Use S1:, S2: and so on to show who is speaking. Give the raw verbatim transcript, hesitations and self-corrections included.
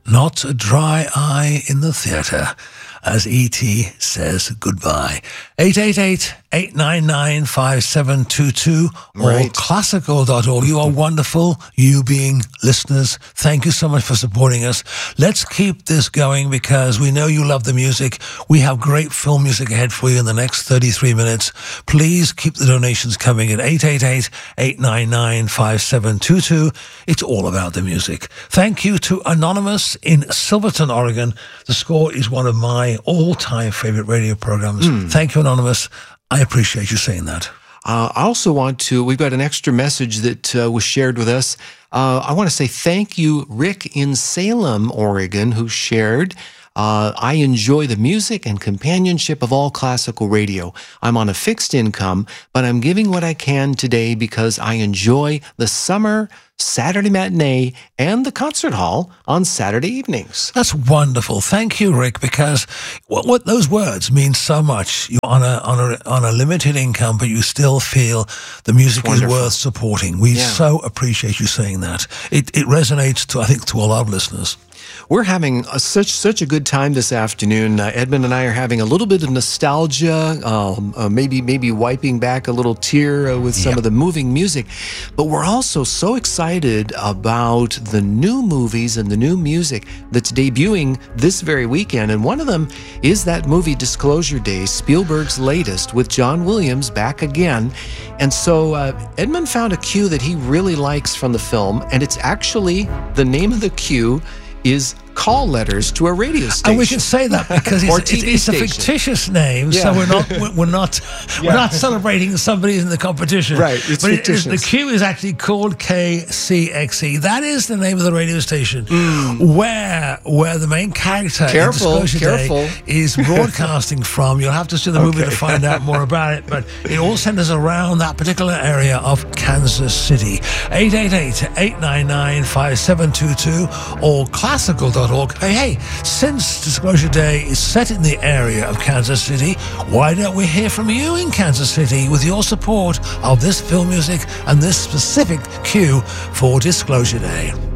S1: Not a dry eye in the theatre as E T says goodbye. eight eight eight, eight nine nine, five seven two two or
S2: Right.
S1: classical dot org. You are wonderful, you being listeners. Thank you so much for supporting us. Let's keep this going because we know you love the music. We have great film music ahead for you in the next thirty-three minutes. Please keep the donations coming at eight eight eight, eight nine nine, five seven two two. It's all about the music. Thank you to Anonymous in Silverton, Oregon. The Score is one of my all-time favorite radio programs.
S2: Mm.
S1: Thank you, Anonymous. I appreciate you saying that.
S2: Uh, I also want to, we've got an extra message that uh, was shared with us. Uh, I want to say thank you, Rick in Salem, Oregon, who shared, uh, I enjoy the music and companionship of all classical radio. I'm on a fixed income, but I'm giving what I can today because I enjoy the summer Saturday matinee and the concert hall on Saturday evenings.
S1: That's wonderful. Thank you, Rick, because what, what those words mean so much. You're on a on a on a limited income, but you still feel the music is worth supporting. We
S2: Yeah.
S1: so appreciate you saying that. It it resonates to I think to all our listeners.
S2: We're having a, such such a good time this afternoon. Uh, Edmund and I are having a little bit of nostalgia, um, uh, maybe maybe wiping back a little tear uh, with some
S1: Yep.
S2: of the moving music. But we're also so excited about the new movies and the new music that's debuting this very weekend. And one of them is that movie Disclosure Day, Spielberg's latest, with John Williams back again. And so uh, Edmund found a cue that he really likes from the film, and it's actually, the name of the cue is Call Letters to a Radio Station.
S1: And we can say that because
S2: Or
S1: it's,
S2: T
S1: it's,
S2: V
S1: it's a
S2: station.
S1: fictitious name, so
S2: Yeah.
S1: we're not we're we're not we're not celebrating somebody in the competition.
S2: Right, it's
S1: but it is, the
S2: fictitious.
S1: Q is actually called K C X E. That is the name of the radio station where where the main character
S2: Careful,
S1: in Disclosure
S2: careful.
S1: Day is broadcasting from. You'll have to see the movie
S2: Okay.
S1: to find out more about it, but it all centers around that particular area of Kansas City. eight eight eight, eight nine nine, five seven two two or classical dot org. Hey, hey, since Disclosure Day is set in the area of Kansas City, why don't we hear from you in Kansas City with your support of this film music and this specific cue for Disclosure Day?